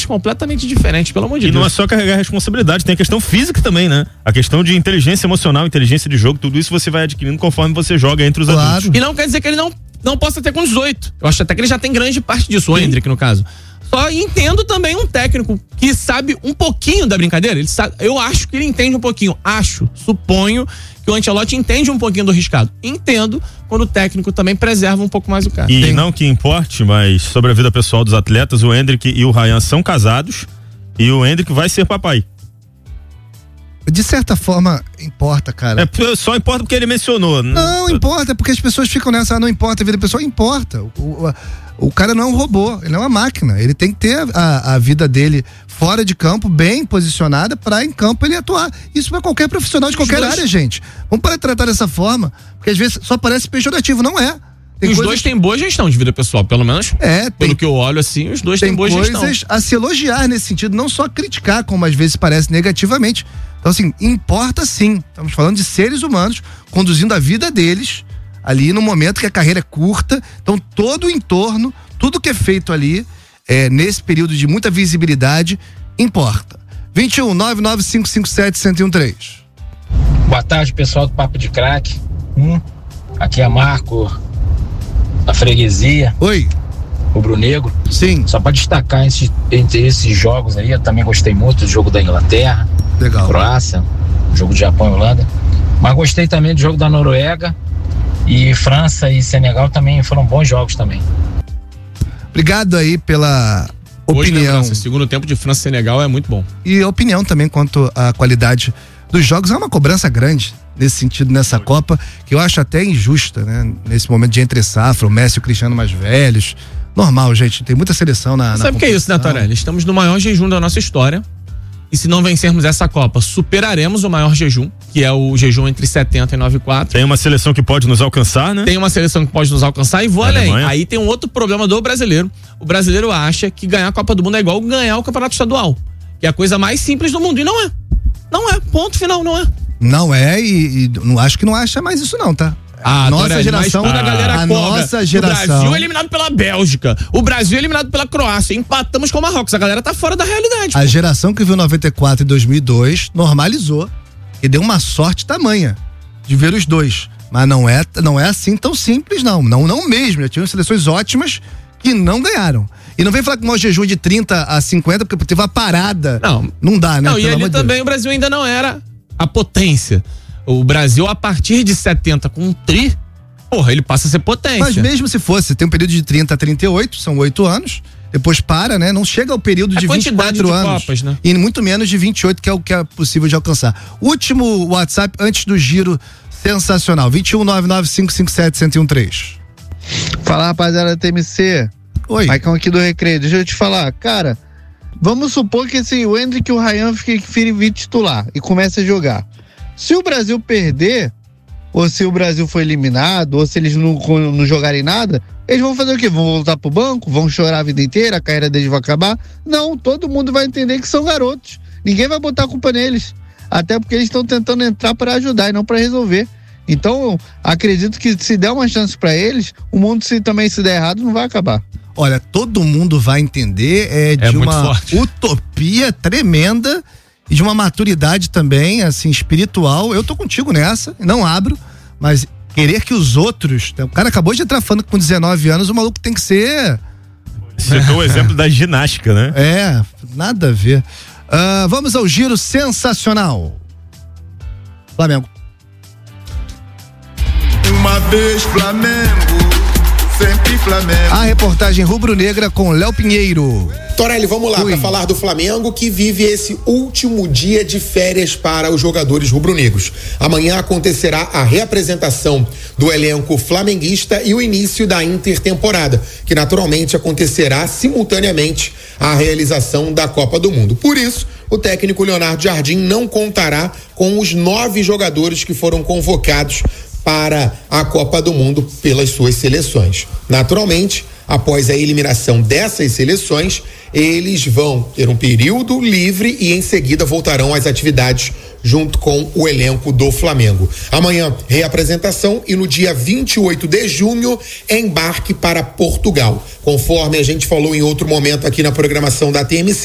coisas completamente diferentes, pelo amor de Deus. E não é só carregar a responsabilidade, tem a questão física também, né? A questão de inteligência emocional, inteligência de jogo, tudo isso você vai adquirindo conforme você joga entre os adultos. E não quer dizer que ele não possa ter com 18. Eu acho até que ele já tem grande parte disso, o Endrick, no caso. Só entendo também um técnico que sabe um pouquinho da brincadeira. Ele sabe, eu acho que ele entende um pouquinho. Suponho que o Ancelotti entende um pouquinho do riscado. Entendo quando o técnico também preserva um pouco mais o cara. E não que importe, mas sobre a vida pessoal dos atletas, o Endrick e o Ryan são casados e o Endrick vai ser papai. De certa forma, importa, cara. Só importa porque ele mencionou. Não importa, porque as pessoas ficam nessa, não importa a vida pessoal, importa. O cara não é um robô, ele é uma máquina. Ele tem que ter a vida dele fora de campo, bem posicionada, pra em campo ele atuar. Isso pra qualquer profissional de qualquer área, gente. Vamos parar de tratar dessa forma, porque às vezes só parece pejorativo, não é. Os dois têm boa gestão de vida pessoal, pelo menos. Pelo que eu olho assim, os dois têm boa gestão. Tem coisas a se elogiar nesse sentido, não só criticar, como às vezes parece negativamente. Então, assim, importa sim. Estamos falando de seres humanos conduzindo a vida deles ali no momento que a carreira é curta. Então, todo o entorno, tudo que é feito ali, nesse período de muita visibilidade, importa. 21 99557 1013. Boa tarde, pessoal do Papo de Craque. Aqui é Marco, da freguesia. Oi. Rubro-negro. Sim. Só para destacar entre esses jogos aí, eu também gostei muito do jogo da Inglaterra. Legal. Croácia, jogo de Japão e Holanda. Mas gostei também do jogo da Noruega. E França e Senegal também foram bons jogos também. Obrigado aí pela opinião. Segundo tempo de França e Senegal é muito bom. E a opinião também quanto à qualidade dos jogos. É uma cobrança grande nesse sentido, nessa Copa, que eu acho até injusta, né? Nesse momento de entre safra, o Messi e o Cristiano mais velhos. Normal, gente, tem muita seleção na Sabe o que é isso, né, Torelli? Estamos no maior jejum da nossa história. E se não vencermos essa Copa, superaremos o maior jejum, que é o jejum entre 70 e 94. Tem uma seleção que pode nos alcançar, né? Tem uma seleção que pode nos alcançar e vou além. Aí tem um outro problema do brasileiro. O brasileiro acha que ganhar a Copa do Mundo é igual ganhar o Campeonato Estadual, que é a coisa mais simples do mundo. E não é. Não é. Ponto final, não é. Não é, e não acho que não acha mais isso não, tá? Nossa geração, a nossa geração. O Brasil é eliminado pela Bélgica, o Brasil é eliminado pela Croácia, empatamos com o Marrocos, a galera tá fora da realidade. A geração que viu 94 e 2002 normalizou e deu uma sorte tamanha de ver os dois, mas não é assim tão simples não mesmo, já tinham seleções ótimas que não ganharam. E não vem falar que o maior jejum de 30 a 50 porque teve uma parada. Não dá, né? Não, e ali também o Brasil ainda não era a potência. O Brasil, a partir de 70 com um tri, ele passa a ser potência. Mas mesmo se fosse, tem um período de 30 a 38, são 8 anos, depois para, né? Não chega ao período de 24 anos. Copas, né? E muito menos de 28, que é o que é possível de alcançar. Último WhatsApp antes do giro sensacional, 21 99557 1013. Fala, rapaziada da TMC. Oi. Maicon aqui do Recreio. Deixa eu te falar, cara, vamos supor que o Endrick e o Ryan fiquem titular e comece a jogar. Se o Brasil perder, ou se o Brasil for eliminado, ou se eles não jogarem nada, eles vão fazer o quê? Vão voltar pro banco? Vão chorar a vida inteira? A carreira deles vai acabar? Não, todo mundo vai entender que são garotos. Ninguém vai botar a culpa neles. Até porque eles estão tentando entrar para ajudar e não para resolver. Então, acredito que se der uma chance para eles, o mundo também se der errado, não vai acabar. Olha, todo mundo vai entender, de uma utopia tremenda e de uma maturidade também, assim, espiritual. Eu tô contigo nessa, não abro, mas querer que os outros... O cara acabou de entrar falando que com 19 anos o maluco tem que ser... Citou o exemplo da ginástica, né? Nada a ver. Vamos ao giro sensacional. Flamengo. Uma vez Flamengo, sempre Flamengo. A reportagem rubro-negra com Léo Pinheiro. Torelli, vamos lá para falar do Flamengo, que vive esse último dia de férias para os jogadores rubro-negros. Amanhã acontecerá a reapresentação do elenco flamenguista e o início da intertemporada, que naturalmente acontecerá simultaneamente à realização da Copa do Mundo. Por isso, o técnico Leonardo Jardim não contará com os 9 jogadores que foram convocados para a Copa do Mundo pelas suas seleções. Naturalmente, após a eliminação dessas seleções, eles vão ter um período livre e em seguida voltarão às atividades junto com o elenco do Flamengo. Amanhã, reapresentação e no dia 28 de junho, embarque para Portugal. Conforme a gente falou em outro momento aqui na programação da TMC,